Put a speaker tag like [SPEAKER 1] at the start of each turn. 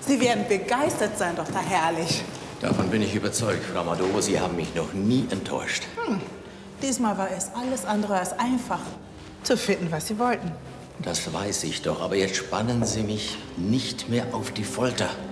[SPEAKER 1] Sie werden begeistert sein, Dr. Herrlich.
[SPEAKER 2] Davon bin ich überzeugt, Frau Maduro. Sie haben mich noch nie enttäuscht.
[SPEAKER 1] Diesmal war es alles andere als einfach, zu finden, was Sie wollten.
[SPEAKER 2] Das weiß ich doch, aber jetzt spannen Sie mich nicht mehr auf die Folter.